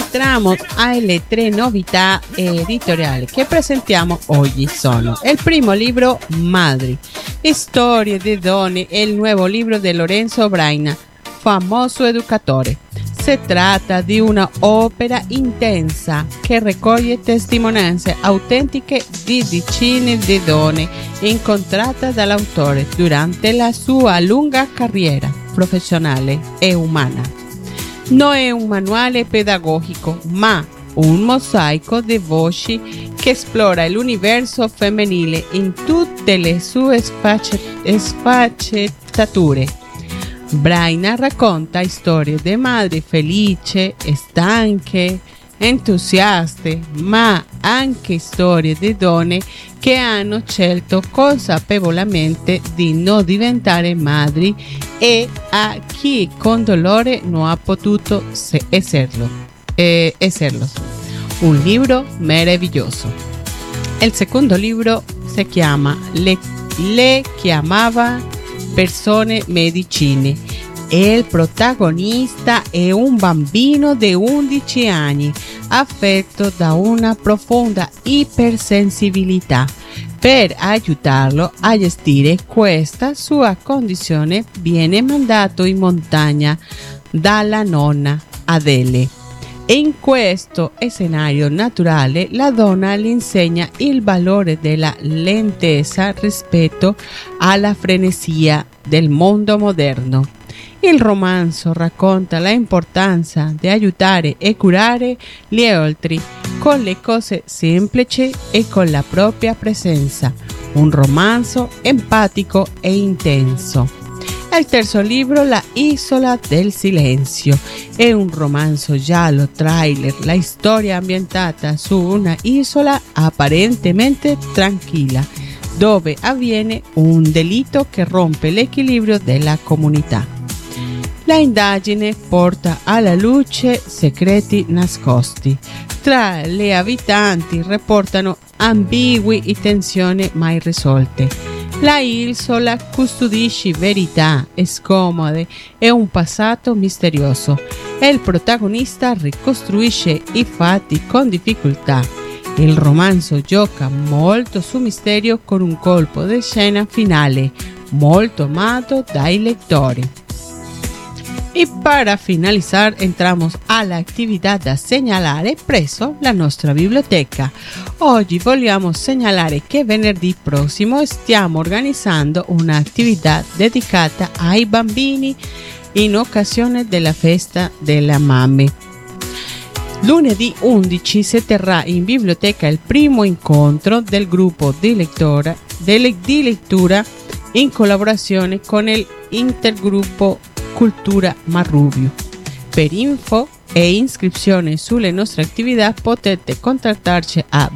entriamo alle 3 novità editoriali che presentiamo oggi. Sono il primo libro, Madri, Storie di donne, è il nuovo libro di Lorenzo Braina, famoso educatore. Si tratta di una opera intensa che raccoglie testimonianze autentiche di decine di donne incontrate dall'autore durante la sua lunga carriera professionale e umana. Non è un manuale pedagogico, ma un mosaico di voci che esplora l'universo femminile in tutte le sue sfaccettature. Braina racconta storie di madri felici, stanche, entusiaste, ma anche storie di donne che hanno scelto consapevolmente di non diventare madri e a chi con dolore non ha potuto esserlo. Un libro meraviglioso. Il secondo libro si chiama Le chiamava persone medicine e il protagonista è un bambino di 11 anni affetto da una profonda ipersensibilità. Per aiutarlo a gestire questa sua condizione viene mandato in montagna dalla nonna Adele. E in questo scenario naturale la donna gli insegna il valore della lentezza rispetto alla frenesia del mondo moderno. Il romanzo racconta l'importanza di aiutare e curare gli altri con le cose semplici e con la propria presenza. Un romanzo empatico e intenso. Il terzo libro, La isola del silenzio, è un romanzo giallo thriller, la storia ambientata su una isola apparentemente tranquilla, dove avviene un delitto che rompe l'equilibrio della comunità. La indagine porta alla luce segreti nascosti. Tra le abitanti riportano ambigui e tensioni mai risolte. La isola custodisce verità scomode e un passato misterioso e il protagonista ricostruisce i fatti con difficoltà. Il romanzo gioca molto su misterio con un colpo di scena finale molto amato dai lettori. Y para finalizar entramos a la actividad da segnalare presso la nostra biblioteca. Oggi vogliamo segnalare che venerdì prossimo stiamo organizzando un'attività dedicata ai bambini in occasione della festa delle mamme. Lunedì 11 si terrà in biblioteca il primo incontro del gruppo di lettura in collaborazione con l'intergruppo Cultura Marrubio. Per info e iscrizione sulle nostre attività potete contattarci a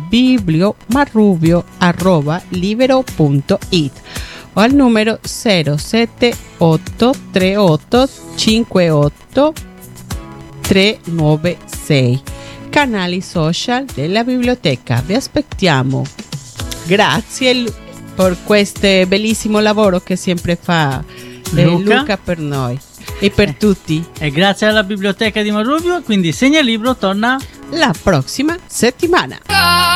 bibliomarrubio@libero.it o al numero 0783858 canali social della biblioteca. Vi aspettiamo. Grazie per questo bellissimo lavoro che sempre fa Luca per noi e per tutti. E grazie alla biblioteca di Marrubio, quindi Segnalibro torna la prossima settimana.